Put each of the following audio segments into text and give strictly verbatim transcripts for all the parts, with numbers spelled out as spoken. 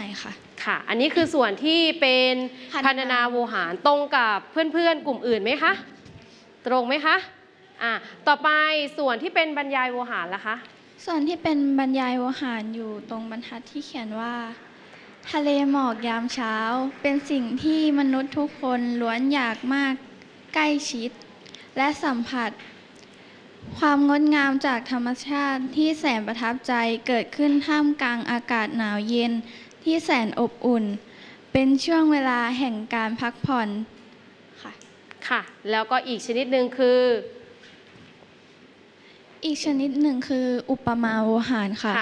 ม่ค่ะค่ะอันนี้คือส่วนที่เป็นพรรณนาโวหารตรงกับเพื่อนๆกลุ่มอื่นไหมคะตรงไหมคะอ่าต่อไปส่วนที่เป็นบรรยายโวหารล่ะคะส่วนที่เป็นบรรยายโวหารอยู่ตรงบรรทัดที่เขียนว่าทะเลหมอกยามเช้าเป็นสิ่งที่มนุษย์ทุกคนล้วนอยากมากใกล้ชิดและสัมผัสความงดงามจากธรรมชาติที่แสนประทับใจเกิดขึ้นท่ามกลางอากาศหนาวเย็นที่แสนอบอุ่นเป็นช่วงเวลาแห่งการพักผ่อนค่ะค่ะแล้วก็อีกชนิดหนึ่งคืออีกชนิดหนึ่งคืออุปมาโวหารค่ะ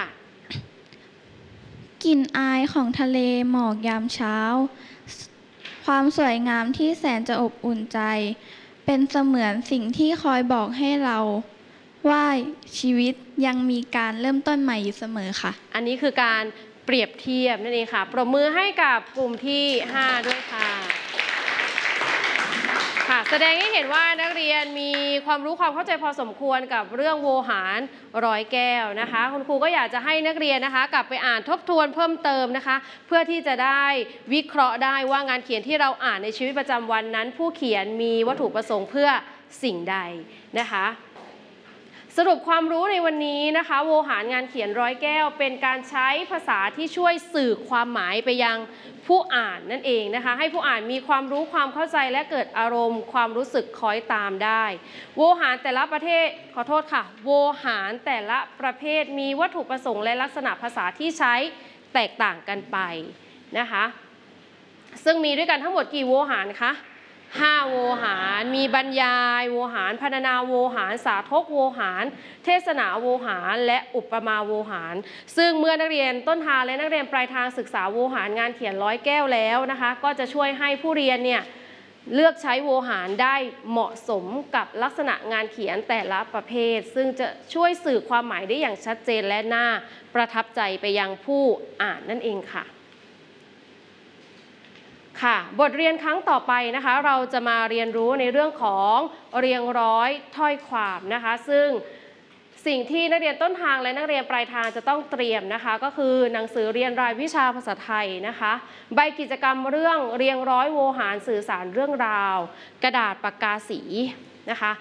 กลิ่นอายของทะเลหมอกยามเช้าความสวยงามที่แสนจะอบอุ่นใจเป็นเสมือนสิ่งที่คอยบอกให้เราว่าชีวิตยังมีการเริ่มต้นใหม่อยู่เสมอค่ะอันนี้คือการเปรียบเทียบนั่นเองค่ะปรบมือให้กับกลุ่มที่ห้าด้วยค่ะค่ะแสดงให้เห็นว่านักเรียนมีความรู้ความเข้าใจพอสมควรกับเรื่องโวหารร้อยแก้วนะคะคุณครูก็อยากจะให้นักเรียนนะคะกลับไปอ่านทบทวนเพิ่มเติมนะคะเพื่อที่จะได้วิเคราะห์ได้ว่างานเขียนที่เราอ่านในชีวิตประจำวันนั้นผู้เขียนมีวัตถุประสงค์เพื่อสิ่งใดนะคะสรุปความรู้ในวันนี้นะคะโวหารงานเขียนร้อยแก้วเป็นการใช้ภาษาที่ช่วยสื่อความหมายไปยังผู้อ่านนั่นเองนะคะให้ผู้อ่านมีความรู้ความเข้าใจและเกิดอารมณ์ความรู้สึกคอยตามได้โวหารแต่ละประเภทขอโทษค่ะโวหารแต่ละประเภทมีวัตถุประสงค์และลักษณะภาษาที่ใช้แตกต่างกันไปนะคะซึ่งมีด้วยกันทั้งหมดกี่โวหารคะห้าโวหารมีบรรยายโวหารพรรณนาโวหารสาธกโวหารเทศนาโวหารและอุปมาโวหารซึ่งเมื่อนักเรียนต้นทางและนักเรียนปลายทางศึกษาโวหารงานเขียนร้อยแก้วแล้วนะคะก็จะช่วยให้ผู้เรียนเนี่ยเลือกใช้โวหารได้เหมาะสมกับลักษณะงานเขียนแต่ละประเภทซึ่งจะช่วยสื่อความหมายได้อย่างชัดเจนและน่าประทับใจไปยังผู้อ่านนั่นเองค่ะค่ะบทเรียนครั้งต่อไปนะคะเราจะมาเรียนรู้ในเรื่องของเรียงร้อยถ้อยความนะคะซึ่งสิ่งที่นักเรียนต้นทางและนักเรียนปลายทางจะต้องเตรียมนะคะก็คือหนังสือเรียนรายวิชาภาษาไทยนะคะใบกิจกรรมเรื่องเรียงร้อยโวหารสื่อสารเรื่องราวกระดาษปากกาสีนะคะ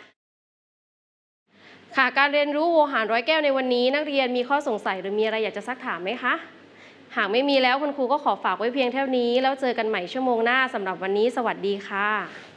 ค่ะการเรียนรู้โวหารร้อยแก้วในวันนี้นักเรียนมีข้อสงสัยหรือมีอะไรอยากจะซักถามไหมคะหากไม่มีแล้วคุณครูก็ขอฝากไว้เพียงเท่านี้แล้วเจอกันใหม่ชั่วโมงหน้าสำหรับวันนี้สวัสดีค่ะ